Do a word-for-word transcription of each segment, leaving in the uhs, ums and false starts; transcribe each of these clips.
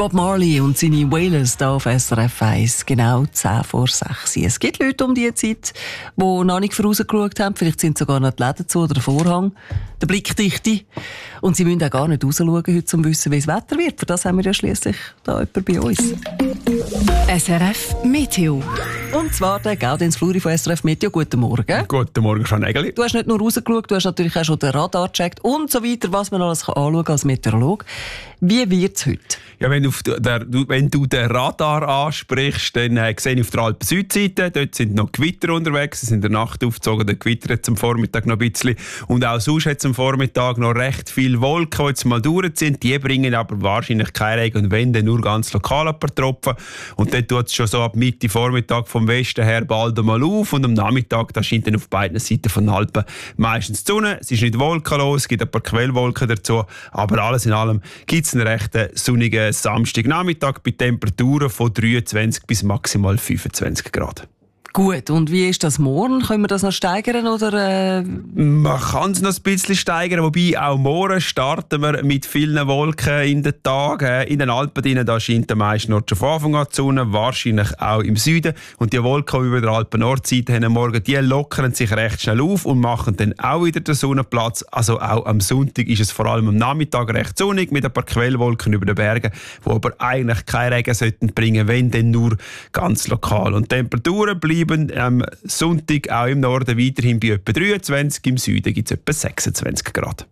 Bob Marley und seine Wailers hier auf S R F eins, genau zehn vor sechs. Es gibt Leute um diese Zeit, die noch nicht vorausgeschaut haben. Vielleicht sind sogar noch die Läden zu oder der Vorhang, der Blickdichte. Und sie müssen auch gar nicht rausschauen heute, um zu wissen, wie das Wetter wird. Für das haben wir ja schliesslich da jemanden bei uns. S R F Meteo. Und zwar der Gaudenz Fluri von S R F Meteo. Guten Morgen. Guten Morgen, Frau Nägeli. Du hast nicht nur rausgeschaut, du hast natürlich auch schon den Radar gecheckt und so weiter, was man alles anschauen kann als Meteorolog. Wie wird es heute? Ja, wenn, auf der, du, wenn du den Radar ansprichst, dann äh, sehe ich auf der Alpen-Südseite, dort sind noch Gewitter unterwegs, es sind in der Nacht aufgezogen, der Gewitter jetzt am Vormittag noch ein bisschen. Und auch sonst hat es am Vormittag noch recht viele Wolken, die jetzt mal durch sind. Die bringen aber wahrscheinlich keinen Regen und wenn, dann nur ganz lokal ein paar Tropfen. Und dann tut es schon so ab Mitte Vormittag vom Westen her bald einmal auf und am Nachmittag, da scheint dann auf beiden Seiten von den Alpen meistens die Sonne. Es ist nicht wolkenlos, es gibt ein paar Quellwolken dazu, aber alles in allem gibt es einen recht sonnigen Samstagnachmittag bei Temperaturen von dreiundzwanzig bis maximal fünfundzwanzig Grad. Gut, und wie ist das morgen? Können wir das noch steigern? Oder, äh... Man kann es noch ein bisschen steigern, wobei auch morgen starten wir mit vielen Wolken in den Tagen. In den Alpen drinnen, da scheint der meiste Nord schon von Anfang an die Sonne, wahrscheinlich auch im Süden. Und die Wolken, die über der Alpen-Nordseite haben morgen, die lockern sich recht schnell auf und machen dann auch wieder den Sonnenplatz. Also auch am Sonntag ist es vor allem am Nachmittag recht sonnig mit ein paar Quellwolken über den Bergen, die aber eigentlich keinen Regen sollten bringen, wenn dann nur ganz lokal. Und die Temperaturen bleiben am Sonntag auch im Norden weiterhin bei etwa dreiundzwanzig, im Süden gibt es etwa sechsundzwanzig Grad.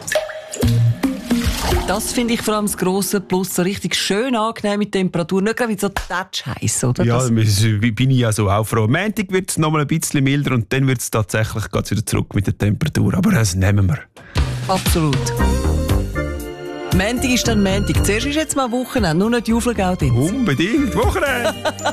Das finde ich vor allem das grosse Plus, so richtig schön angenehm mit Temperatur, nicht gerade wie so tatsch heiß, oder? Ja, das bin ich also auch froh. Am Montag wird es noch mal ein bisschen milder und dann wird es tatsächlich wieder zurück mit der Temperatur, aber das nehmen wir. Absolut. Montag ist dann Montag. Zuerst ist jetzt mal Wochenende, nur nicht Juffelgau. Unbedingt, Wochenende!